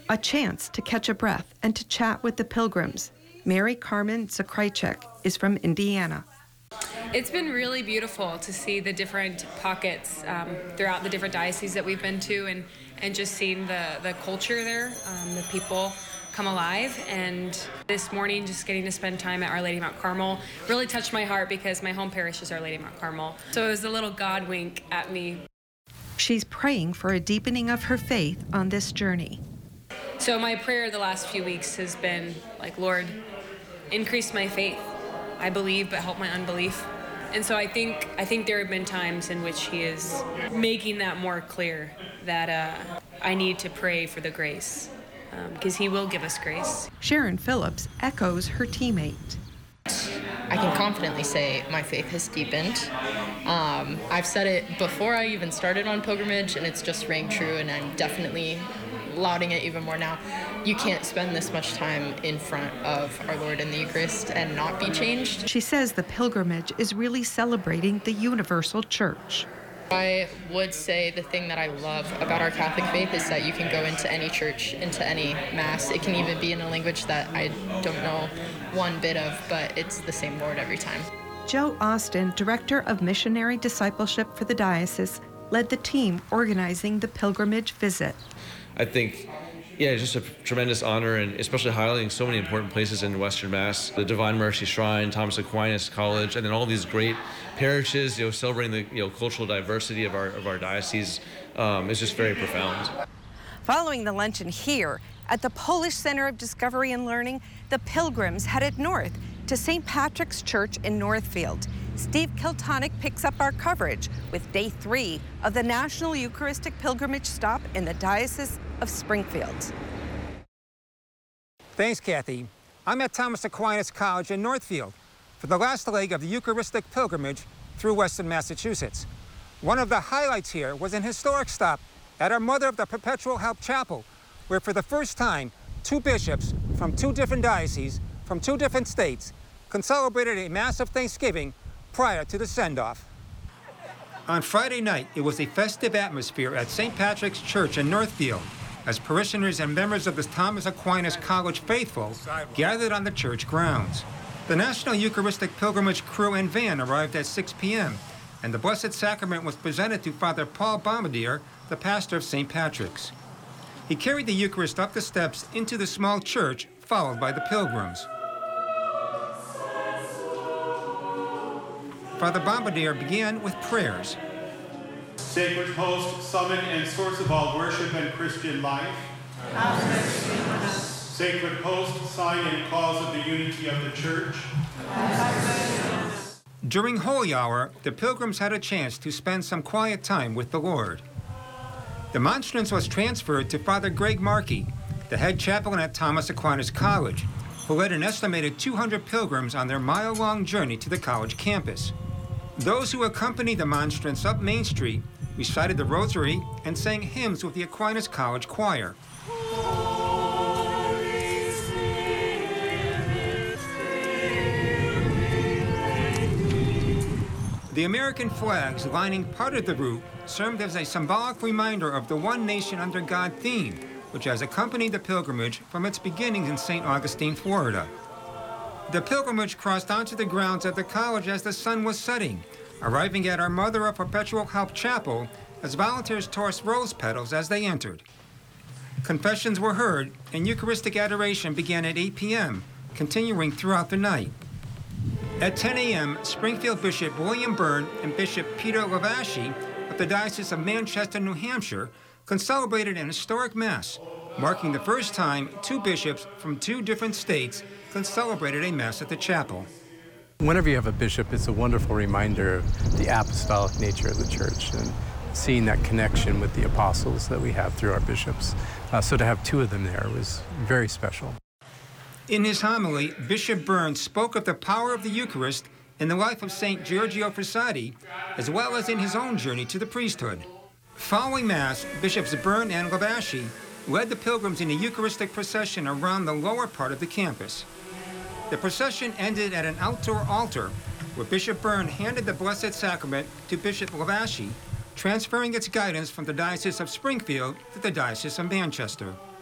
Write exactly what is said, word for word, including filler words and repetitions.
a chance to catch a breath and to chat with the pilgrims. Mary Carmen Zakrajcek is from Indiana. It's been really beautiful to see the different pockets um, throughout the different dioceses that we've been to, and, and just seeing the, the culture there, um, the people come alive. And this morning, just getting to spend time at Our Lady Mount Carmel really touched my heart, because my home parish is Our Lady Mount Carmel. So it was a little God wink at me. She's praying for a deepening of her faith on this journey. So my prayer the last few weeks has been like, Lord, increase my faith. I believe, but help my unbelief. And so I think I think there have been times in which he is making that more clear, that uh, I need to pray for the grace, because um, he will give us grace. Sharon Phillips echoes her teammate. I can confidently say my faith has deepened. Um, I've said it before I even started on pilgrimage, and it's just rang true, and I'm definitely lauding it even more now. You can't spend this much time in front of our Lord in the Eucharist and not be changed. She says the pilgrimage is really celebrating the universal church. I would say the thing that I love about our Catholic faith is that you can go into any church, into any mass. It can even be in a language that I don't know one bit of, but it's the same Lord every time. Joe Austin, Director of Missionary Discipleship for the diocese, led the team organizing the pilgrimage visit. I think, yeah, it's just a tremendous honor, and especially highlighting so many important places in Western Mass, the Divine Mercy Shrine, Thomas Aquinas College, and then all these great parishes, you know, celebrating the you know cultural diversity of our of our diocese um, is just very profound. Following the luncheon here at the Polish Center of Discovery and Learning, the pilgrims headed north to Saint Patrick's Church in Northfield. Steve Kiltonick picks up our coverage with day three of the National Eucharistic Pilgrimage Stop in the Diocese of Springfield. Thanks, Kathy. I'm at Thomas Aquinas College in Northfield for the last leg of the Eucharistic pilgrimage through Western Massachusetts. One of the highlights here was an historic stop at our Mother of the Perpetual Help Chapel, where for the first time, two bishops from two different dioceses, from two different states, celebrated a Mass of Thanksgiving prior to the send-off. On Friday night, it was a festive atmosphere at Saint Patrick's Church in Northfield, as parishioners and members of the Thomas Aquinas College faithful gathered on the church grounds. The National Eucharistic Pilgrimage crew and van arrived at six p m, and the Blessed Sacrament was presented to Father Paul Bombardier, the pastor of Saint Patrick's. He carried the Eucharist up the steps into the small church, followed by the pilgrims. Father Bombardier began with prayers. Sacred host, summit and source of all worship and Christian life. Sacred host, sign and cause of the unity of the Church. During Holy Hour, the pilgrims had a chance to spend some quiet time with the Lord. The monstrance was transferred to Father Greg Markey, the head chaplain at Thomas Aquinas College, who led an estimated two hundred pilgrims on their mile-long journey to the college campus. Those who accompanied the monstrance up Main Street recited the Rosary and sang hymns with the Aquinas College Choir. The American flags lining part of the route served as a symbolic reminder of the One Nation Under God theme, which has accompanied the pilgrimage from its beginnings in Saint Augustine, Florida. The pilgrimage crossed onto the grounds of the college as the sun was setting, arriving at our Mother of Perpetual Help Chapel as volunteers tossed rose petals as they entered. Confessions were heard, and Eucharistic adoration began at eight p m, continuing throughout the night. At ten a m, Springfield Bishop William Byrne and Bishop Peter Lavashi of the Diocese of Manchester, New Hampshire, celebrated an historic Mass, marking the first time two bishops from two different states celebrated a Mass at the chapel. Whenever you have a bishop, it's a wonderful reminder of the apostolic nature of the Church and seeing that connection with the apostles that we have through our bishops. Uh, so to have two of them there was very special. In his homily, Bishop Byrne spoke of the power of the Eucharist in the life of Saint Giorgio Frassati, as well as in his own journey to the priesthood. Following Mass, Bishops Byrne and Lavashi led the pilgrims in a Eucharistic procession around the lower part of the campus. The procession ended at an outdoor altar where Bishop Byrne handed the Blessed Sacrament to Bishop Lavashi, transferring its guidance from the Diocese of Springfield to the Diocese of Manchester.